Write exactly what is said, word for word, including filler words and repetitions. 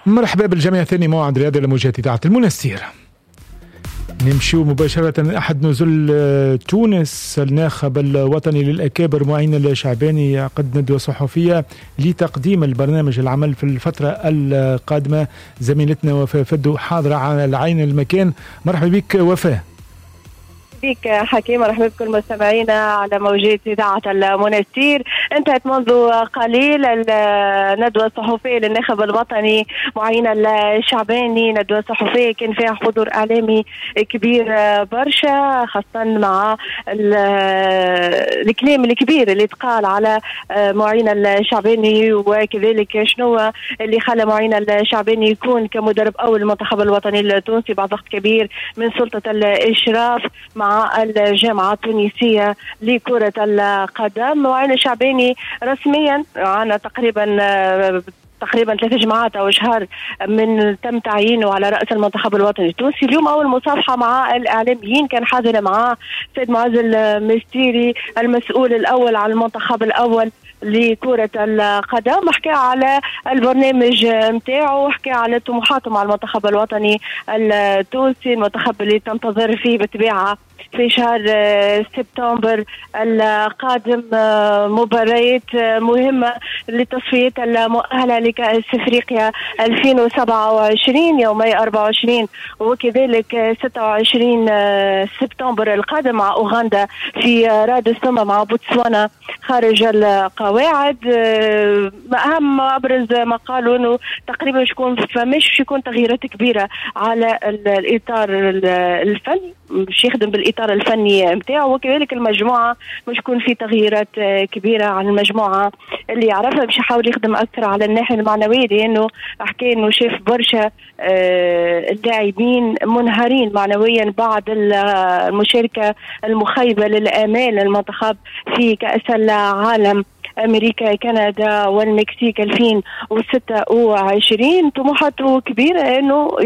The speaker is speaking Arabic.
مرحبا بالجميع. ثاني موعد رياضي لمواجهة إذاعة المنستير. نمشيو مباشرة أحد نزل تونس. الناخب الوطني للأكابر معين الشعباني يعقد ندوة صحفية لتقديم البرنامج العمل في الفترة القادمة. زميلتنا وفاء فدو حاضرة على العين المكان. مرحبا بك وفاء. بك حكيم، مرحبا بكل مستمعينا على موجات إذاعة المنستير. انتهت منذ قليل الندوة الصحفية للناخب الوطني معين الشعباني، ندوة صحفية كان فيها حضور إعلامي كبير برشا، خاصة مع الكلام الكبير اللي تقال على معين الشعباني، وكذلك شنو اللي خلى معين الشعباني يكون كمدرب أول المنتخب الوطني التونسي بعد ضغط كبير من سلطة الإشراف مع الجامعة التونسية لكرة القدم. معين الشعباني رسميا عنا تقريبا تقريبا ثلاث جماعات او شهر من تم تعيينه على راس المنتخب الوطني التونسي. اليوم اول مصافحه مع الاعلاميين كان حاضر معاه سيد معز المستيري المسؤول الاول على المنتخب الاول لكرة القدم، حكى على البرنامج متاعه، حكى على طموحاته مع المنتخب الوطني التونسي، المنتخب اللي تنتظر فيه بالطبيعة في شهر سبتمبر القادم مباريات مهمة لتصفية المؤهلة لكأس افريقيا ألفين وسبعة وعشرين يومي أربعة وعشرين وكذلك ستة وعشرين سبتمبر القادم مع أوغندا في راد السما مع بوتسوانا خارج القواعد. أهم أبرز ما قالوا أنه تقريبا شكون فمش يكون تغييرات كبيرة على الإطار الفني، مش يخدم بالإطار الفني متاعه، وكذلك المجموعة مش يكون في تغييرات كبيرة عن المجموعة اللي يعرفها، مش يحاول يخدم أكثر على الناحية المعنوية، لأنه حكى إنه شاف برشا اللاعبين منهارين معنويا بعد المشاركة المخيبة للآمال للمنتخب في كأس العالم أمريكا كندا والمكسيك ألفين وستة وعشرين. طموحاته كبيرة إنه